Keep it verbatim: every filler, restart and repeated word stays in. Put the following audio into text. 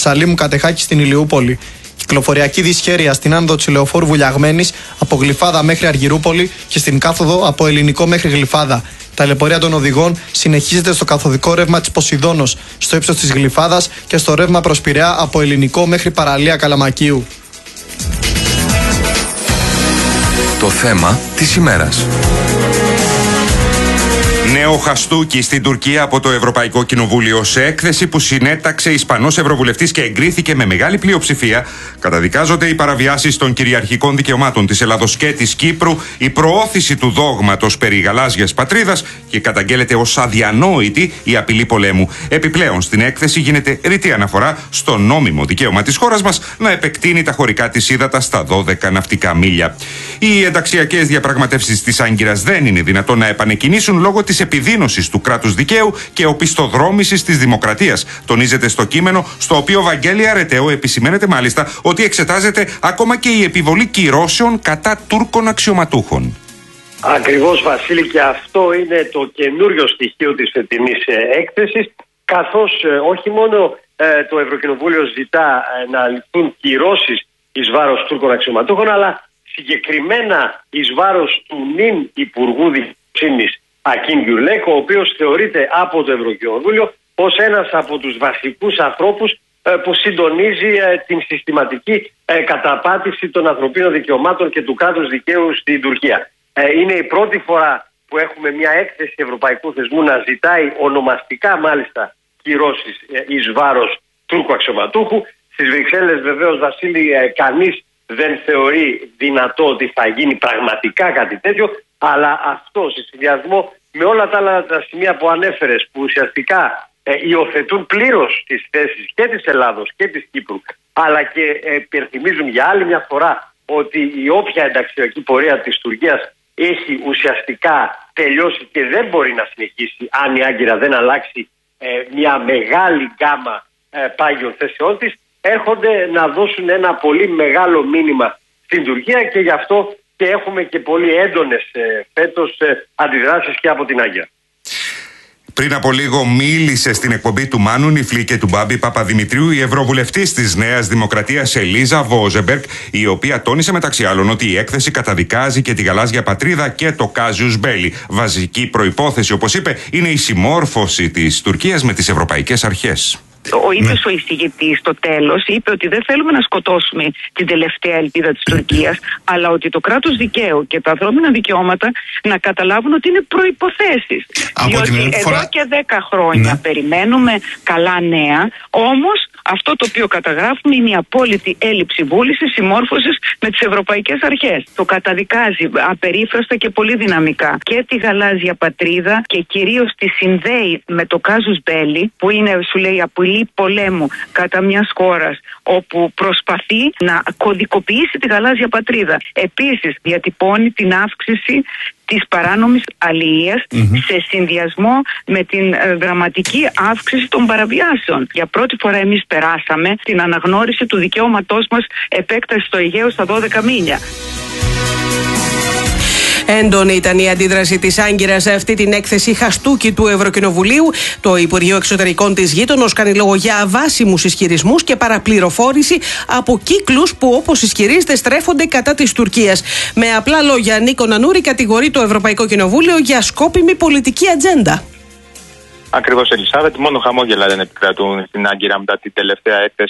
Ιερουσαλήμου Κατεχάκη στην Ηλιούπολη. Κυκλοφοριακή δυσχέρεια στην άνοδο της λεωφόρου Βουλιαγμένης από Γλυφάδα μέχρι Αργυρούπολη και στην κάθοδο από Ελληνικό μέχρι Γλυφάδα. Τα ταλαιπωρία των οδηγών συνεχίζεται στο καθοδικό ρεύμα της Ποσειδώνος, στο ύψος της Γλυφάδας και στο ρεύμα προς Πειραιά από Ελληνικό μέχρι παραλία Καλαμακίου. Το θέμα της ημέρας. Νέο χαστούκι στην Τουρκία από το Ευρωπαϊκό Κοινοβούλιο. Σε έκθεση που συνέταξε Ισπανός Ευρωβουλευτής και εγκρίθηκε με μεγάλη πλειοψηφία, καταδικάζονται οι παραβιάσεις των κυριαρχικών δικαιωμάτων της Ελλάδος και της Κύπρου, η προώθηση του δόγματος περί γαλάζιας πατρίδας και καταγγέλλεται ως αδιανόητη η απειλή πολέμου. Επιπλέον, στην έκθεση γίνεται ρητή αναφορά στο νόμιμο δικαίωμα της χώρας μας να επεκτείνει τα χωρικά της ύδατα στα δώδεκα ναυτικά μίλια. Οι ενταξιακές διαπραγματεύσεις της Άγκυρας δεν είναι δυνατόν να επανεκκινήσουν λόγω της επιδείνωσης του κράτους δικαίου και οπισθοδρόμησης της δημοκρατίας. Τονίζεται στο κείμενο, στο οποίο Βαγγέλη Αρετέο επισημαίνεται μάλιστα ότι εξετάζεται ακόμα και η επιβολή κυρώσεων κατά Τούρκων αξιωματούχων. Ακριβώς, Βασίλη, και αυτό είναι το καινούριο στοιχείο της φετινής έκθεσης, καθώς όχι μόνο ε, το Ευρωκοινοβούλιο ζητά ε, να ληφθούν κυρώσεις εις βάρος Τούρκων αξιωματούχων, αλλά συγκεκριμένα εις βάρος του νυν Υπουργού Δικαιοσύνης Ακίν Γκιουλέκ, ο οποίος θεωρείται από το Ευρωκοινοβούλιο ως ένας από τους βασικούς ανθρώπους ε, που συντονίζει ε, την συστηματική ε, καταπάτηση των ανθρωπίνων δικαιωμάτων και του κράτους δικαίου στην Τουρκία. Ε, είναι η πρώτη φορά που έχουμε μια έκθεση ευρωπαϊκού θεσμού να ζητάει ονομαστικά μάλιστα κυρώσεις ε, εις βάρος Τούρκου αξιωματούχου. Στις Βρυξέλλες, βεβαίως, Βασίλη, ε, κανείς δεν θεωρεί δυνατό ότι θα γίνει πραγματικά κάτι τέτοιο, αλλά αυτό σε συνδυασμό με όλα τα άλλα τα σημεία που ανέφερες, που ουσιαστικά ε, υιοθετούν πλήρως τις θέσεις και της Ελλάδος και της Κύπρου, αλλά και ε, υπενθυμίζουν για άλλη μια φορά ότι η όποια ενταξιακή πορεία της Τουρκίας έχει ουσιαστικά τελειώσει και δεν μπορεί να συνεχίσει αν η Άγκυρα δεν αλλάξει ε, μια μεγάλη γκάμα ε, πάγιων θέσεών της, έρχονται να δώσουν ένα πολύ μεγάλο μήνυμα στην Τουρκία, και γι' αυτό και έχουμε και πολύ έντονες ε, φέτος ε, αντιδράσεις και από την Άγκυρα. Πριν από λίγο μίλησε στην εκπομπή του Μάνου Νιφλή και του Μπάμπη Παπαδημητρίου η Ευρωβουλευτής της Νέας Δημοκρατίας Ελίζα Βόζεμπεργκ, η οποία τόνισε μεταξύ άλλων ότι η έκθεση καταδικάζει και τη γαλάζια πατρίδα και το κάζιους μπέλι. Βασική προϋπόθεση, όπως είπε, είναι η συμμόρφωση της Τουρκίας με τις ευρωπαϊκές αρχές. Ο ίδιος ο εισηγητής στο τέλος είπε ότι δεν θέλουμε να σκοτώσουμε την τελευταία ελπίδα της Τουρκίας, αλλά ότι το κράτος δικαίου και τα ανθρώπινα δικαιώματα να καταλάβουν ότι είναι προϋποθέσεις. Διότι εδώ φορά... και δέκα χρόνια ναι. περιμένουμε καλά νέα, όμως αυτό το οποίο καταγράφουμε είναι η απόλυτη έλλειψη βούλησης συμμόρφωσης με τις ευρωπαϊκές αρχές. Το καταδικάζει απερίφραστα και πολύ δυναμικά και τη γαλάζια πατρίδα και κυρίως τη συνδέει με το κάζους μπέλι, που είναι, σου λέει, απειλή πολέμου κατά μιας χώρας όπου προσπαθεί να κωδικοποιήσει τη γαλάζια πατρίδα. Επίσης διατυπώνει την αύξηση της παράνομης αλληλείας mm-hmm. σε συνδυασμό με την ε, δραματική αύξηση των παραβιάσεων. Για πρώτη φορά εμείς περάσαμε την αναγνώριση του δικαιώματός μας επέκταση στο Αιγαίο στα δώδεκα μίλια. Έντονη ήταν η αντίδραση της Άγκυρας σε αυτή την έκθεση χαστούκι του Ευρωκοινοβουλίου. Το Υπουργείο Εξωτερικών της γείτονος κάνει λόγο για αβάσιμους ισχυρισμούς και παραπληροφόρηση από κύκλους που, όπως ισχυρίζεται, στρέφονται κατά της Τουρκίας. Με απλά λόγια, Νίκο Νανούρη κατηγορεί το Ευρωπαϊκό Κοινοβούλιο για σκόπιμη πολιτική ατζέντα. Ακριβώς, Ελισάβετ. Μόνο χαμόγελα δεν επικρατούν στην Άγκυρα μετά την τελευταία έκθεση